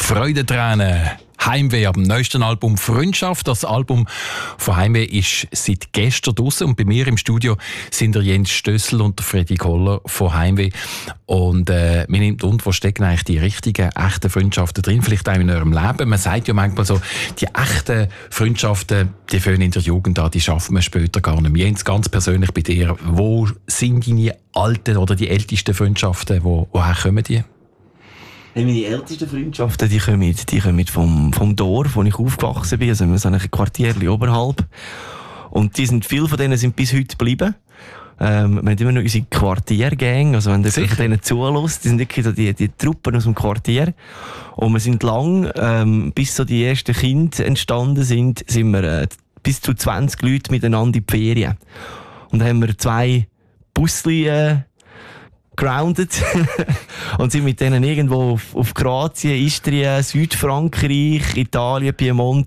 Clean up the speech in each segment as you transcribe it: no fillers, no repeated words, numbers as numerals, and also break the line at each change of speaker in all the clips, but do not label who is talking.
Freudentränen. Heimweh ab dem neuesten Album «Freundschaft». Das Album von Heimweh ist seit gestern draussen und bei mir im Studio sind der Jens Stössel und der Freddy Koller von Heimweh. Und mir nimmt unter, wo stecken eigentlich die richtigen, echten Freundschaften drin, vielleicht auch in eurem Leben. Man sagt ja manchmal so, die echten Freundschaften, die fangen in der Jugend an, die schaffen wir später gar nicht mehr. Jens, ganz persönlich bei dir, wo sind deine alten oder die ältesten Freundschaften, woher kommen die?
Meine ältesten Freundschaften, die kommen vom Dorf, wo ich aufgewachsen bin, also so ein Quartierchen oberhalb. Und viele von denen sind bis heute geblieben. Wir haben immer noch unsere Quartiergang, also wenn der von denen zulässt, die sind wirklich so die Truppen aus dem Quartier. Und wir sind lang, bis so die ersten Kinder entstanden sind wir bis zu 20 Leute miteinander in die Ferien. Und dann haben wir 2 Busli grounded und sind mit denen irgendwo auf Kroatien, Istrien, Südfrankreich, Italien, Piemont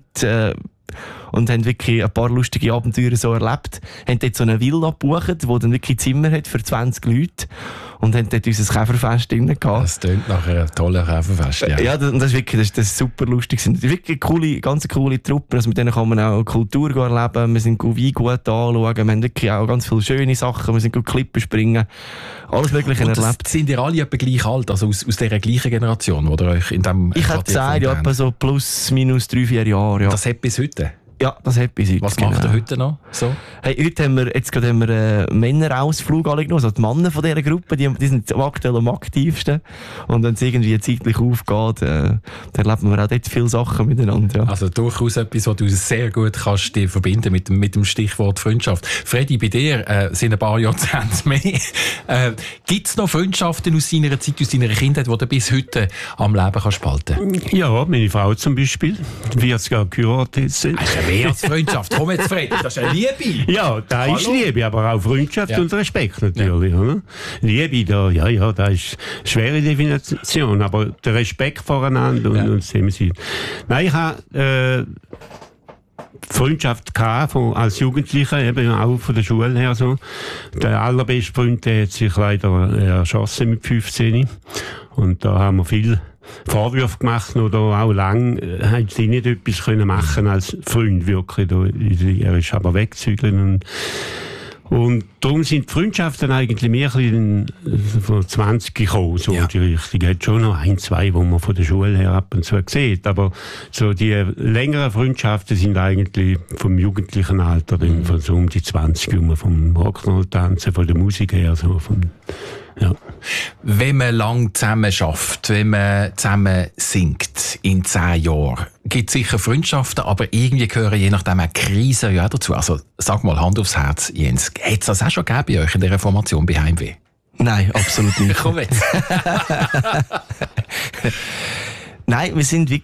und haben wirklich ein paar lustige Abenteuer so erlebt. Haben dort so eine Villa gebucht, die dann wirklich Zimmer hat für 20 Leute und haben dort unser Käferfest drin gehabt.
Das klingt nach einem tollen Käferfest, ja.
Ja, das ist wirklich das ist super lustig. Das sind wirklich ganz coole Truppen. Also mit denen kann man auch Kultur erleben. Wir sind Wein gut anschauen. Wir haben wirklich auch ganz viele schöne Sachen. Wir sind gut Klippen springen. Alles Mögliche erlebt.
Sind ihr alle etwa gleich alt? Also aus dieser gleichen Generation? Oder euch in dem
ich hätte gesagt, ja, etwa so plus, minus 3-4 Jahre. Ja.
Das hat bis heute?
Ja, das hat bis heute.
Was macht ihr heute noch so?
Hey, heute haben wir einen Männerausflug alle genommen. Also die Männer von dieser Gruppe, die sind aktuell am aktivsten. Und wenn es irgendwie zeitlich aufgeht, dann erleben wir auch dort viele Sachen miteinander. Ja.
Also durchaus etwas, was du sehr gut kannst dir verbinden mit dem Stichwort Freundschaft. Freddy, bei dir sind ein paar Jahrzehnte mehr. Gibt es noch Freundschaften aus deiner Zeit, aus deiner Kindheit, die du bis heute am Leben kannst behalten?
Ja, meine Frau zum Beispiel. Wir haben sogar geheiratet.
Mehr als Freundschaft. Komm jetzt, Fred, das ist eine Liebe.
Ja, da ist Liebe, aber auch Freundschaft und Respekt natürlich. Ja. Oder? Liebe, da ist eine schwere Definition, aber der Respekt voreinander und sehen wir. Nein, ich habe Freundschaft als Jugendlicher, eben auch von der Schule her so. Der allerbeste Freund, der hat sich leider erschossen mit 15. Und da haben wir viel Vorwürfe gemacht oder auch lang haben sie nicht etwas können machen als Freund wirklich. Er ist aber weggezügelt und darum sind die Freundschaften eigentlich mehr von 20 gekommen, so in die Richtung. Es hat schon noch 1, 2, wo man von der Schule her ab und zu sieht, aber so die längeren Freundschaften sind eigentlich vom jugendlichen Alter, von so um die 20, vom Rock'n'Roll-Tanzen, von der Musik her, so ja.
Wenn man lang zusammen schafft, wenn man zusammen singt in 10 Jahren, gibt es sicher Freundschaften, aber irgendwie gehören je nachdem auch Krisen ja auch dazu. Also sag mal, Hand aufs Herz, Jens, hat es das auch schon gegeben bei euch in dieser Formation bei Heimweh?
Nein, absolut nicht.
Komm jetzt.
Nein, wir haben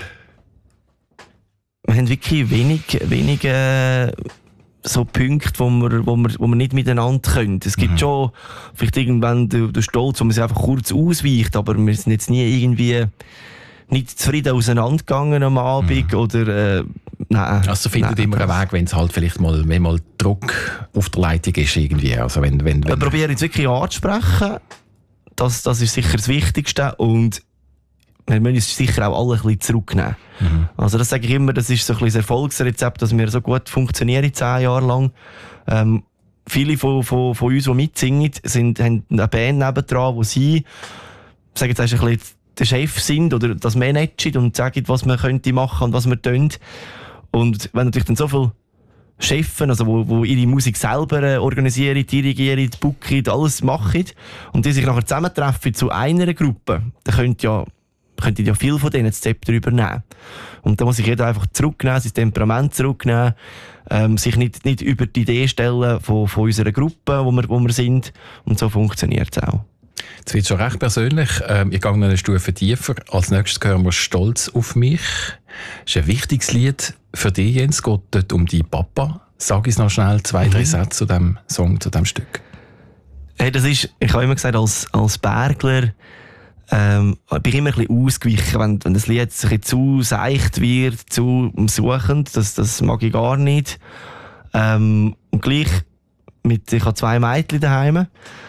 wirklich wenig so Punkte, wo wir nicht miteinander können. Es gibt schon vielleicht irgendwann den Stolz, wo man sich einfach kurz ausweicht, aber wir sind jetzt nie irgendwie nicht zufrieden auseinandergegangen am Abend oder nein.
Also findet immer einen Weg, wenn es halt vielleicht mal Druck auf der Leitung ist irgendwie. Also wenn
wir probieren jetzt wirklich anzusprechen. Das ist sicher das Wichtigste und wir müssen uns sicher auch alle ein bisschen zurücknehmen. Also das sage ich immer, das ist so ein bisschen das Erfolgsrezept, dass wir so gut funktionieren 10 Jahre lang. Viele von uns, die mitsingen, haben eine Band nebendran, wo sie, sagen jetzt ein bisschen der Chef sind oder das managen und sagen, was man könnte machen und was wir tun. Und wenn natürlich dann so viele Chefs, also wo ihre Musik selber organisieren, dirigieren, booken, alles machen und die sich nachher zusammentreffen zu einer Gruppe, dann könnte ja viel von denen das Zepter übernehmen. Und da muss sich jeder einfach zurücknehmen, sein Temperament zurücknehmen, sich nicht über die Idee stellen von unserer Gruppe, wo wir sind. Und so funktioniert es auch.
Jetzt wird es schon recht persönlich. Ich gehe noch eine Stufe tiefer. Als nächstes hören wir «Stolz auf mich». Das ist ein wichtiges Lied für dich, Jens. Es geht dort um die Papa. Sag uns noch schnell 2, 3 Sätze zu diesem Song, zu diesem Stück.
Hey, ich habe immer gesagt, als Bergler bin ich immer ein bisschen ausgewichen, wenn das Lied sich zu seicht wird, zu umsuchend. Das mag ich gar nicht. Und gleich ich habe 2 Mädchen daheim.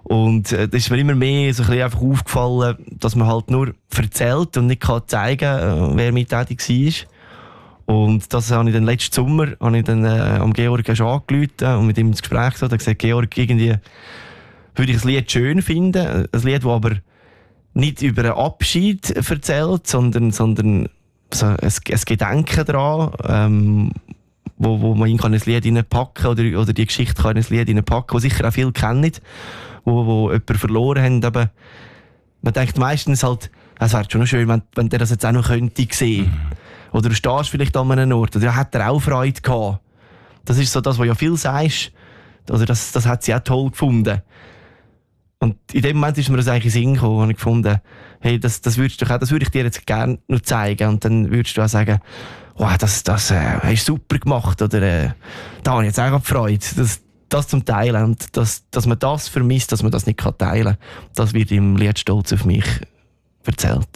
Und das ist mir immer mehr so ein bisschen einfach aufgefallen, dass man halt nur erzählt und nicht kann zeigen, wer mittätig war. Und das habe ich dann letzten Sommer am Georg schon angerufen und mit ihm ins Gespräch gesagt. Er hat gesagt, Georg, irgendwie würde ich das Lied schön finden. Ein Lied, das aber nicht über einen Abschied erzählt, sondern so ein Gedenken daran, wo man ihn in ein Lied reinpacken kann oder die Geschichte kann in ein Lied reinpacken, die sicher auch viele kennen, wo jemanden verloren haben. Aber man denkt meistens halt, es wäre schon noch schön, wenn der das jetzt auch noch könnte sehen. Oder du stehst vielleicht an einem Ort, oder hat er auch Freude gehabt. Das ist so das, was ja viel sagst. Also das hat sie auch toll gefunden. Und in dem Moment ist mir das eigentlich in den Sinn gekommen, und ich gefunden, hey, das würde ich dir jetzt gerne noch zeigen. Und dann würdest du auch sagen, wow, das hast du super gemacht, oder da habe ich jetzt auch Freude, das zum Teilen. Und dass man das vermisst, dass man das nicht teilen kann, das wird im Lied «Stolz auf mich» erzählt.